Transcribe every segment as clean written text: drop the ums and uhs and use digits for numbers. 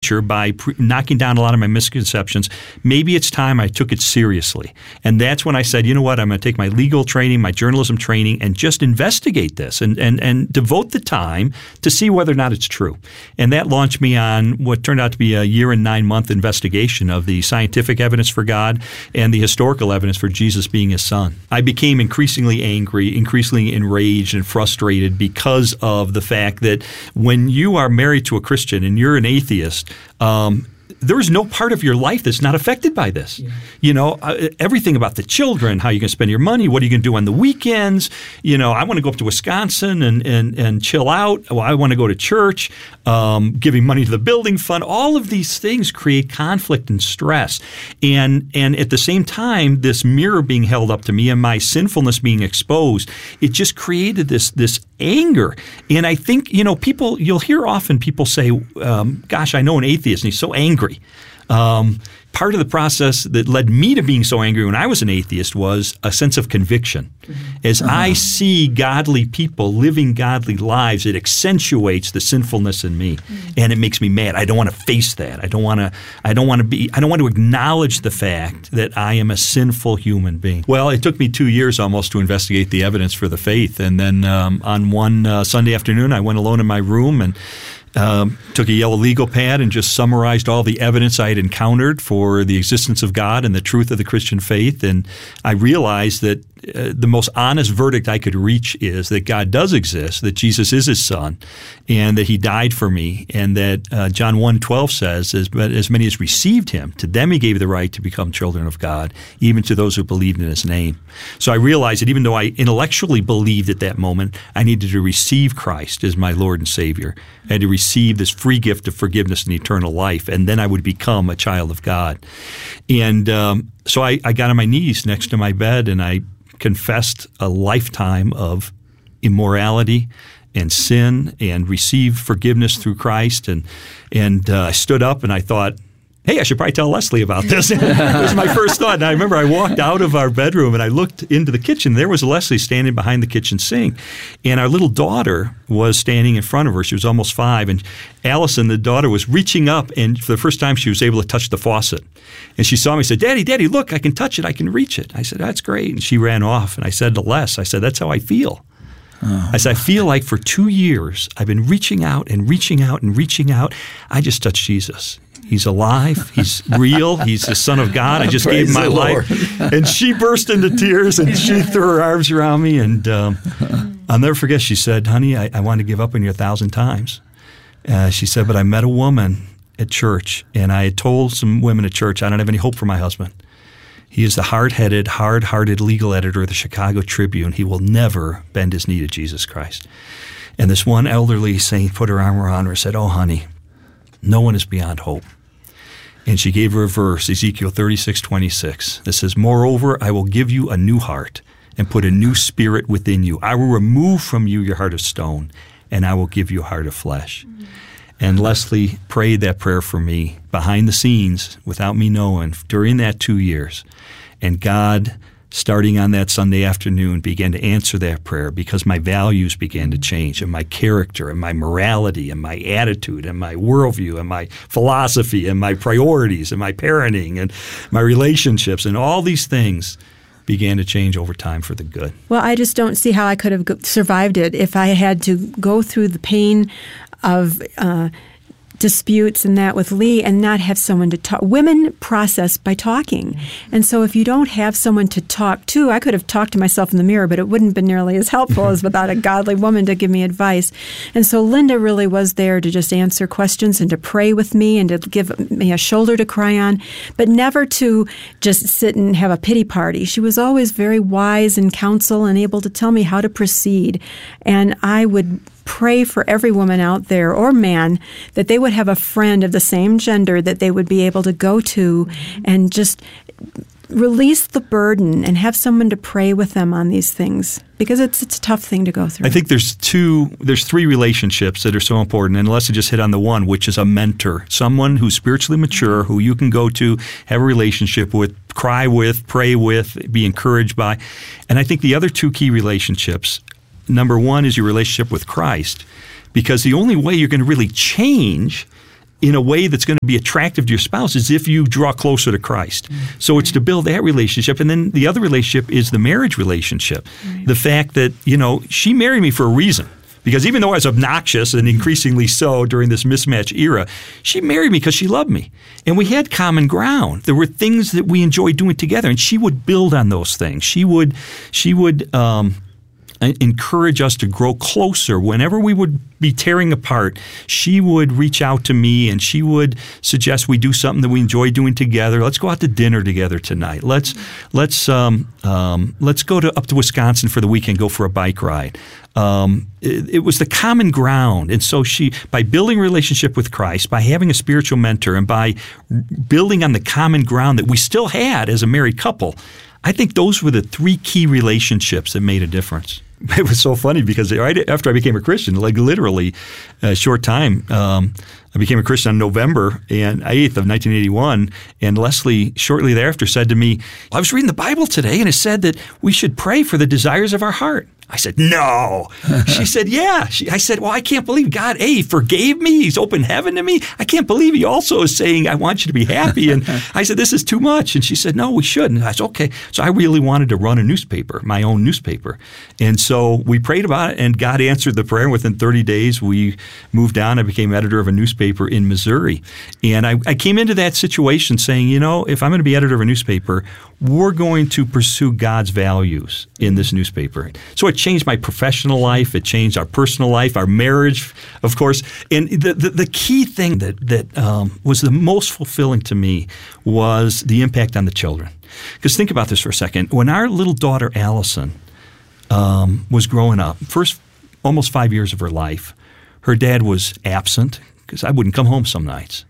nature by knocking down a lot of my misconceptions, maybe it's time I took it seriously. And that's when I said, you know what, I'm going to take my legal training, my journalism training, and just investigate this and devote the time to see whether or not it's true. And that launched me on what turned out to be a 1 and 9 month investigation of the scientific evidence for God and the historical evidence for Jesus being his son. I became increasingly angry, increasingly enraged and frustrated because of the fact that when you are married to a Christian and you're an atheist, there is no part of your life that's not affected by this. Yeah. You know, everything about the children, how you're going to spend your money, what are you going to do on the weekends. You know, I want to go up to Wisconsin and chill out. Well, I want to go to church, giving money to the building fund. All of these things create conflict and stress. And at the same time, this mirror being held up to me and my sinfulness being exposed, it just created this anger. And I think, you know, you'll hear often people say, gosh, I know an atheist and he's so angry. Part of the process that led me to being so angry when I was an atheist was a sense of conviction. As I see godly people living godly lives, it accentuates the sinfulness in me, and it makes me mad. I don't want to face that. I don't want to acknowledge the fact that I am a sinful human being. Well, it took me 2 years almost to investigate the evidence for the faith, and then on one Sunday afternoon, I went alone in my room and took a yellow legal pad and just summarized all the evidence I had encountered for the existence of God and the truth of the Christian faith. And I realized that the most honest verdict I could reach is that God does exist, that Jesus is his son, and that he died for me, and that John 1:12 says, as many as received him, to them he gave the right to become children of God, even to those who believed in his name. So I realized that even though I intellectually believed at that moment, I needed to receive Christ as my Lord and Savior. I had to receive this free gift of forgiveness and eternal life, and then I would become a child of God. And so I got on my knees next to my bed, and I confessed a lifetime of immorality and sin and received forgiveness through Christ. And I stood up and I thought, hey, I should probably tell Leslie about this. It was my first thought. And I remember I walked out of our bedroom and I looked into the kitchen. There was Leslie standing behind the kitchen sink. And our little daughter was standing in front of her. She was almost 5. And Allison, the daughter, was reaching up. And for the first time, she was able to touch the faucet. And she saw me and said, Daddy, look, I can touch it. I can reach it. I said, that's great. And she ran off. And I said to Les, that's how I feel. I said, I feel like for 2 years, I've been reaching out and reaching out and reaching out. I just touched Jesus. He's alive. He's real. He's the Son of God. I just gave him my life. And she burst into tears, and she threw her arms around me. And I'll never forget, she said, honey, I wanted to give up on you 1,000 times. She said, but I met a woman at church, and I had told some women at church, I don't have any hope for my husband. He is the hard-headed, hard-hearted legal editor of the Chicago Tribune. He will never bend his knee to Jesus Christ. And this one elderly saint put her arm around her and said, oh, honey, no one is beyond hope. And she gave her a verse, Ezekiel 36:26, that says, moreover, I will give you a new heart and put a new spirit within you. I will remove from you your heart of stone, and I will give you a heart of flesh. Mm-hmm. And Leslie prayed that prayer for me behind the scenes without me knowing during that 2 years. And God, starting on that Sunday afternoon, began to answer that prayer because my values began to change, and my character and my morality and my attitude and my worldview and my philosophy and my priorities and my parenting and my relationships and all these things began to change over time for the good. Well, I just don't see how I could have survived it if I had to go through the pain of disputes and that with Lee and not have someone to talk. Women process by talking. And so if you don't have someone to talk to, I could have talked to myself in the mirror, but it wouldn't have been nearly as helpful as without a godly woman to give me advice. And so Linda really was there to just answer questions and to pray with me and to give me a shoulder to cry on, but never to just sit and have a pity party. She was always very wise in counsel and able to tell me how to proceed. And I would pray for every woman out there or man that they would have a friend of the same gender that they would be able to go to and just release the burden and have someone to pray with them on these things, because it's a tough thing to go through. I think there's 3 relationships that are so important, and Leslie just hit on the one, which is a mentor, someone who's spiritually mature, who you can go to, have a relationship with, cry with, pray with, be encouraged by. And I think the other 2 key relationships, number one is your relationship with Christ, because the only way you're going to really change in a way that's going to be attractive to your spouse is if you draw closer to Christ. So it's to build that relationship. And then the other relationship is the marriage relationship. Right. The fact that, she married me for a reason. Because even though I was obnoxious and increasingly so during this mismatch era, she married me because she loved me. And we had common ground. There were things that we enjoyed doing together, and she would build on those things. She would encourage us to grow closer. Whenever we would be tearing apart, she would reach out to me and she would suggest we do something that we enjoy doing together. Let's go out to dinner together tonight. Let's go up to Wisconsin for the weekend, go for a bike ride. It was the common ground. And so by building a relationship with Christ, by having a spiritual mentor, and by building on the common ground that we still had as a married couple, I think those were the three key relationships that made a difference. It was so funny because right after I became a Christian, like literally a short time, I became a Christian on November 8th of 1981, and Leslie shortly thereafter said to me, I was reading the Bible today, and it said that we should pray for the desires of our heart. I said, no. She said, yeah. I said, well, I can't believe God, he forgave me. He's opened heaven to me. I can't believe he also is saying, I want you to be happy. And I said, this is too much. And she said, no, we shouldn't. And I said, okay. So I really wanted to run a newspaper, my own newspaper. And so we prayed about it, and God answered the prayer. Within 30 days, we moved on. I became editor of a newspaper in Missouri. And I came into that situation saying, if I'm going to be editor of a newspaper, we're going to pursue God's values in this newspaper. So it changed my professional life. It changed our personal life, our marriage, of course. And the key thing that was the most fulfilling to me was the impact on the children. Because think about this for a second. When our little daughter, Allison, was growing up, first almost 5 years of her life, her dad was absent because I wouldn't come home some nights.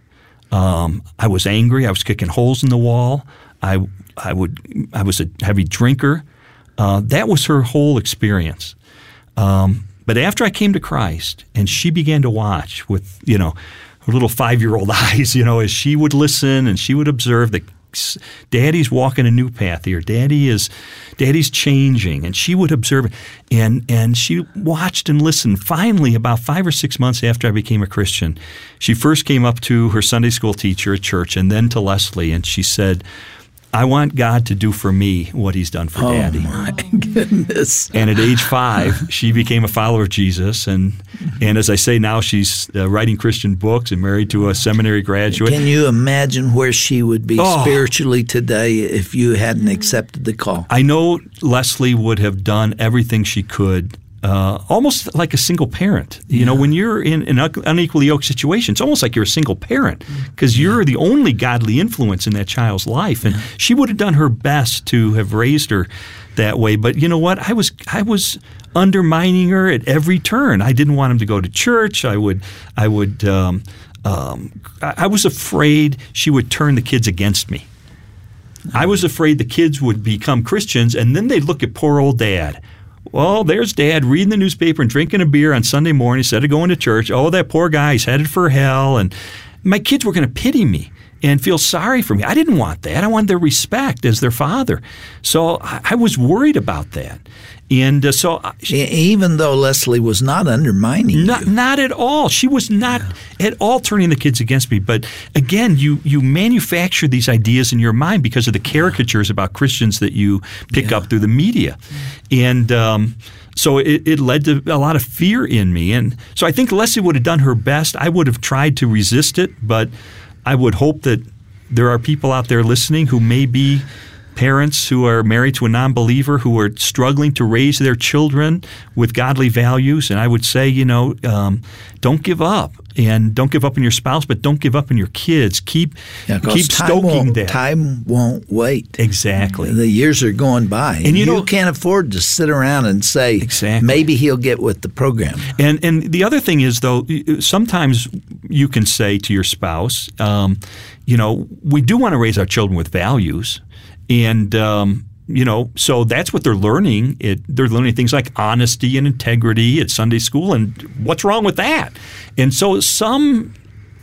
I was angry. I was kicking holes in the wall. I was a heavy drinker. That was her whole experience. But after I came to Christ and she began to watch with, her little 5-year-old eyes, as she would listen and she would observe that Daddy's walking a new path here. Daddy's changing, and she would observe it. And she watched and listened. Finally, about 5 or 6 months after I became a Christian, she first came up to her Sunday school teacher at church and then to Leslie, and she said, I want God to do for me what he's done for Daddy. Oh, my goodness. And at age 5, she became a follower of Jesus. And as I say now, she's writing Christian books and married to a seminary graduate. Can you imagine where she would be spiritually today if you hadn't accepted the call? I know Leslie would have done everything she could. Almost like a single parent. When you're in an unequally yoked situation, it's almost like you're a single parent because you're the only godly influence in that child's life. And she would have done her best to have raised her that way. But you know what? I was undermining her at every turn. I didn't want him to go to church. I was afraid she would turn the kids against me. I was afraid the kids would become Christians, and then they'd look at poor old Dad. Well, there's Dad reading the newspaper and drinking a beer on Sunday morning instead of going to church. Oh, that poor guy, he's headed for hell. And my kids were going to pity me and feel sorry for me. I didn't want that. I wanted their respect as their father. So I was worried about that. And even though Leslie was not undermining you. Not at all. She was not at all turning the kids against me. But again, you manufacture these ideas in your mind because of the caricatures about Christians that you pick up through the media. And so it led to a lot of fear in me. And so I think Leslie would have done her best. I would have tried to resist it, but I would hope that there are people out there listening who may be parents who are married to a non-believer who are struggling to raise their children with godly values. And I would say, don't give up. And don't give up on your spouse, but don't give up on your kids. Keep stoking that. Time won't wait. Exactly. The years are going by. And you can't afford to sit around and say, maybe he'll get with the program. And the other thing is, though, sometimes you can say to your spouse, we do want to raise our children with values. And, so that's what they're learning. They're learning things like honesty and integrity at Sunday school. And what's wrong with that? And so some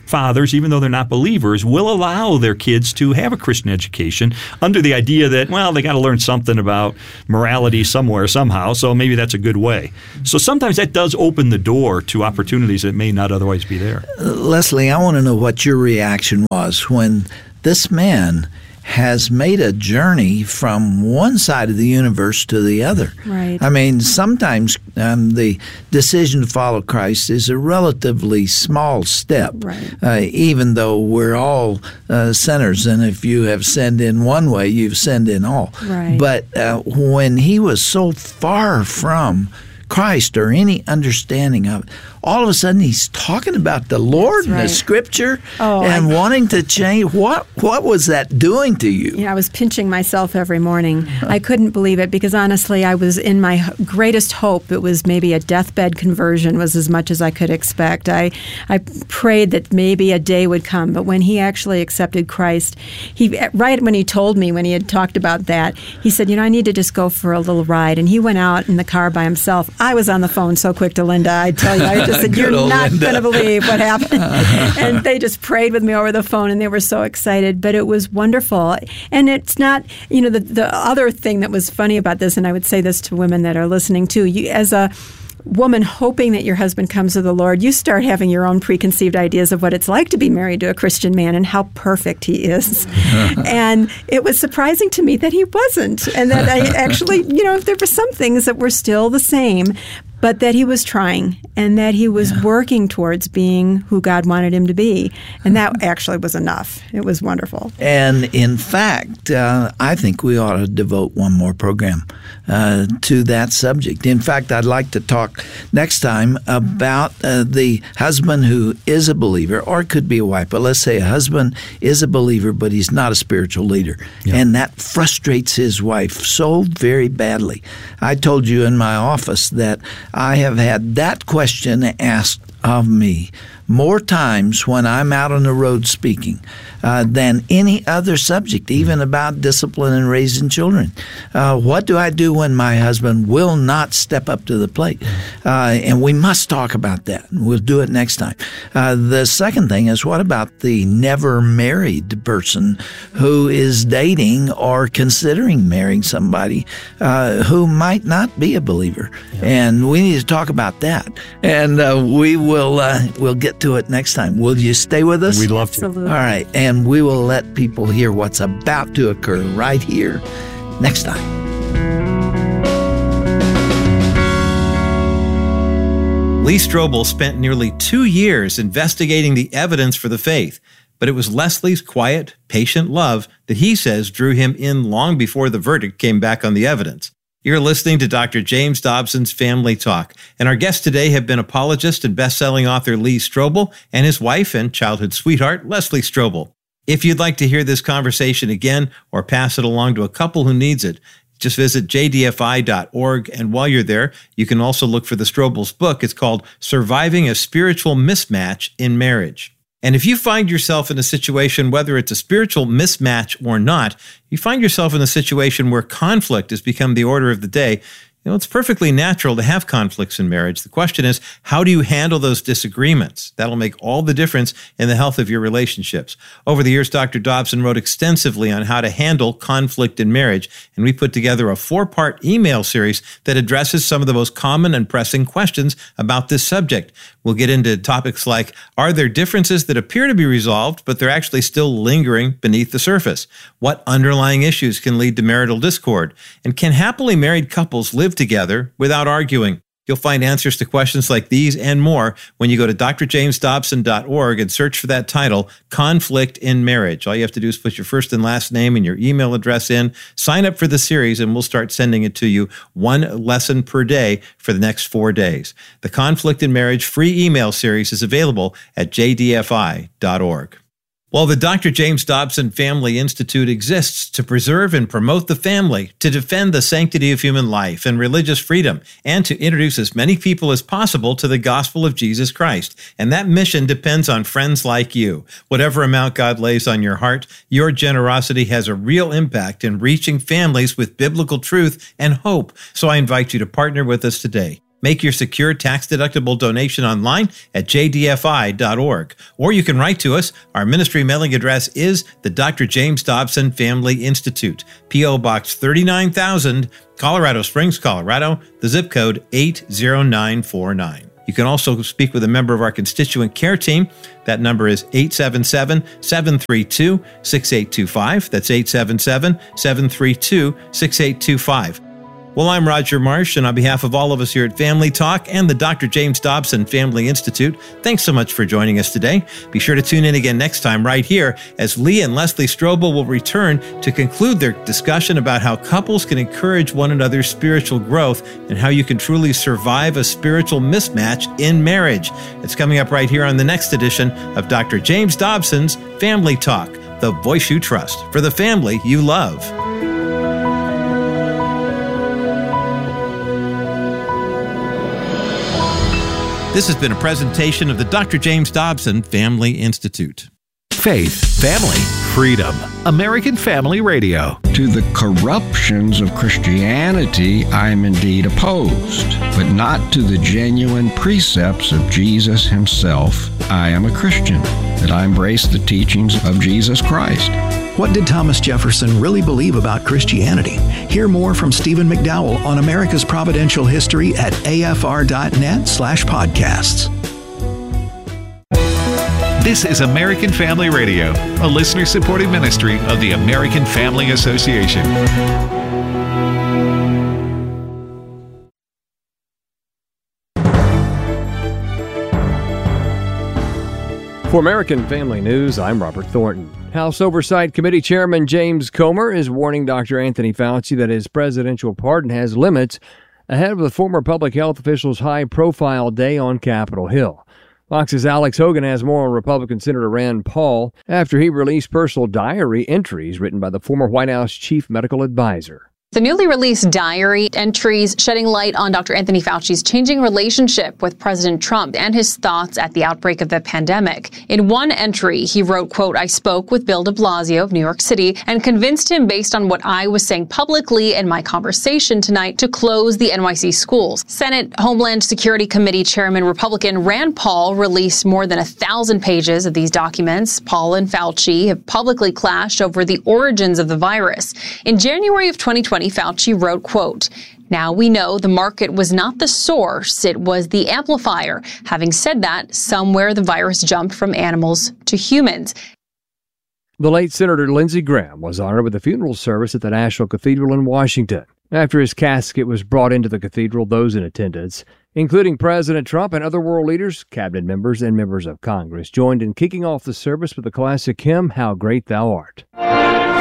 fathers, even though they're not believers, will allow their kids to have a Christian education under the idea that, well, they got to learn something about morality somewhere, somehow, so maybe that's a good way. So sometimes that does open the door to opportunities that may not otherwise be there. Leslie, I want to know what your reaction was when this man has made a journey from one side of the universe to the other. Right. I mean, sometimes the decision to follow Christ is a relatively small step, right. Even though we're all sinners, and if you have sinned in one way, you've sinned in all. Right. But when he was so far from Christ or any understanding of it, all of a sudden he's talking about the Lord and the Scripture and wanting to change. What was that doing to you? Yeah, I was pinching myself every morning. I couldn't believe it because honestly, I was in my greatest hope. It was maybe a deathbed conversion was as much as I could expect. I prayed that maybe a day would come, but when he actually accepted Christ, right when he told me, when he had talked about that, he said, I need to just go for a little ride. And he went out in the car by himself. I was on the phone so quick to Linda, I tell you, I just said, you're not going to believe what happened. And they just prayed with me over the phone, and they were so excited. But it was wonderful. And it's not, the other thing that was funny about this, and I would say this to women that are listening too, you, as a woman hoping that your husband comes to the Lord, you start having your own preconceived ideas of what it's like to be married to a Christian man and how perfect he is. And it was surprising to me that he wasn't, and that I actually, there were some things that were still the same, but that he was trying and that he was working towards being who God wanted him to be. And that actually was enough. It was wonderful. And in fact, I think we ought to devote one more program to that subject. In fact, I'd like to talk next time about the husband who is a believer, or it could be a wife, but let's say a husband is a believer, but he's not a spiritual leader. Yeah. And that frustrates his wife so very badly. I told you in my office that I have had that question asked of me more times when I'm out on the road speaking than any other subject, even about discipline and raising children. What do I do when my husband will not step up to the plate? And we must talk about that. We'll do it next time. The second thing is, what about the never married person who is dating or considering marrying somebody who might not be a believer? Yeah. And we need to talk about that. And we'll get to it next time. Will you stay with us? We'd love to. Absolutely. All right. And we will let people hear what's about to occur right here next time. Lee Strobel spent nearly 2 years investigating the evidence for the faith, but it was Leslie's quiet, patient love that he says drew him in long before the verdict came back on the evidence. You're listening to Dr. James Dobson's Family Talk, and our guests today have been apologist and best-selling author Lee Strobel and his wife and childhood sweetheart, Leslie Strobel. If you'd like to hear this conversation again or pass it along to a couple who needs it, just visit jdfi.org, and while you're there, you can also look for the Strobel's book. It's called Surviving a Spiritual Mismatch in Marriage. And if you find yourself in a situation, whether it's a spiritual mismatch or not, you find yourself in a situation where conflict has become the order of the day, it's perfectly natural to have conflicts in marriage. The question is, how do you handle those disagreements? That'll make all the difference in the health of your relationships. Over the years, Dr. Dobson wrote extensively on how to handle conflict in marriage, and we put together a 4-part email series that addresses some of the most common and pressing questions about this subject. We'll get into topics like, are there differences that appear to be resolved, but they're actually still lingering beneath the surface? What underlying issues can lead to marital discord? And can happily married couples live together without arguing? You'll find answers to questions like these and more when you go to drjamesdobson.org and search for that title, Conflict in Marriage. All you have to do is put your first and last name and your email address in, sign up for the series, and we'll start sending it to you 1 lesson per day for the next 4 days. The Conflict in Marriage free email series is available at jdfi.org. Well, the Dr. James Dobson Family Institute exists to preserve and promote the family, to defend the sanctity of human life and religious freedom, and to introduce as many people as possible to the gospel of Jesus Christ. And that mission depends on friends like you. Whatever amount God lays on your heart, your generosity has a real impact in reaching families with biblical truth and hope. So I invite you to partner with us today. Make your secure tax-deductible donation online at jdfi.org. Or you can write to us. Our ministry mailing address is the Dr. James Dobson Family Institute, P.O. Box 39,000, Colorado Springs, Colorado, the zip code 80949. You can also speak with a member of our constituent care team. That number is 877-732-6825. That's 877-732-6825. Well, I'm Roger Marsh, and on behalf of all of us here at Family Talk and the Dr. James Dobson Family Institute, thanks so much for joining us today. Be sure to tune in again next time right here as Lee and Leslie Strobel will return to conclude their discussion about how couples can encourage one another's spiritual growth and how you can truly survive a spiritual mismatch in marriage. It's coming up right here on the next edition of Dr. James Dobson's Family Talk, the voice you trust for the family you love. This has been a presentation of the Dr. James Dobson Family Institute. Faith, family, freedom. American Family Radio. To the corruptions of Christianity, I am indeed opposed, but not to the genuine precepts of Jesus himself. I am a Christian, that I embrace the teachings of Jesus Christ. What did Thomas Jefferson really believe about Christianity? Hear more from Stephen McDowell on America's Providential History at afr.net/podcasts. This is American Family Radio, a listener-supported ministry of the American Family Association. For American Family News, I'm Robert Thornton. House Oversight Committee Chairman James Comer is warning Dr. Anthony Fauci that his presidential pardon has limits ahead of the former public health official's high-profile day on Capitol Hill. Fox's Alex Hogan has more on Republican Senator Rand Paul after he released personal diary entries written by the former White House chief medical advisor. The newly released diary entries shedding light on Dr. Anthony Fauci's changing relationship with President Trump and his thoughts at the outbreak of the pandemic. In one entry, he wrote, quote, "I spoke with Bill de Blasio of New York City and convinced him based on what I was saying publicly in my conversation tonight to close the NYC schools." Senate Homeland Security Committee Chairman Republican Rand Paul released more than 1,000 pages of these documents. Paul and Fauci have publicly clashed over the origins of the virus. In January of 2020, Fauci wrote, quote, "Now we know the market was not the source, it was the amplifier. Having said that, somewhere the virus jumped from animals to humans." The late Senator Lindsey Graham was honored with a funeral service at the National Cathedral in Washington. After his casket was brought into the cathedral, those in attendance, including President Trump and other world leaders, cabinet members, and members of Congress, joined in kicking off the service with the classic hymn, "How Great Thou Art."